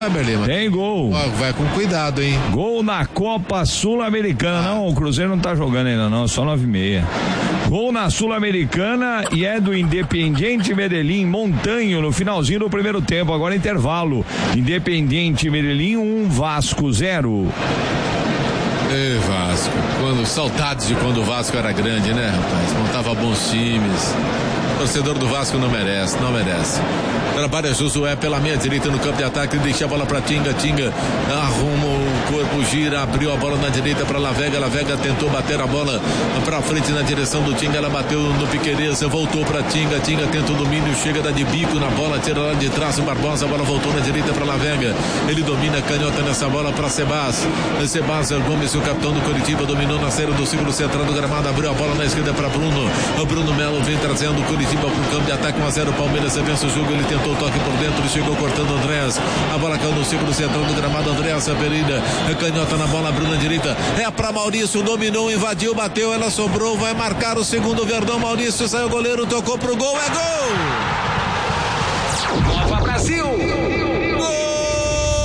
Tem gol. Vai com cuidado, hein? Gol na Copa Sul-Americana. Não, o Cruzeiro não tá jogando ainda não, só 9h30. Gol na Sul-Americana e é do Independiente Medellín, Montanho, no finalzinho do primeiro tempo. Agora intervalo. Independiente Medellín 1, Vasco 0. Vasco. Saudades de quando o Vasco era grande, né, rapaz? Montava bons times. O torcedor do Vasco não merece. Trabalha Josué pela meia direita no campo de ataque, deixa a bola pra Tinga, arruma o corpo, gira, abriu a bola na direita pra Lavega tentou bater a bola pra frente na direção do Tinga, ela bateu no Piquerez, voltou pra Tinga tenta o domínio, chega, dá de bico na bola, tira lá de trás o Barbosa, a bola voltou na direita pra Lavega, ele domina, canhota nessa bola pra Sebas Gomes, o capitão do Coritiba, dominou na série do círculo central do gramado, abriu a bola na esquerda pra Bruno, o Bruno Melo vem trazendo o Coritiba pro campo de ataque, 1-0, Palmeiras vence o jogo, ele tentou o toque por dentro, ele chegou cortando Andréas, a bola caiu no círculo central do gramado, Andréas Pereira, canhota na bola, abriu na direita, é pra Maurício, dominou, invadiu, bateu, ela sobrou, vai marcar o segundo Verdão, Maurício, saiu o goleiro, tocou pro gol, é gol!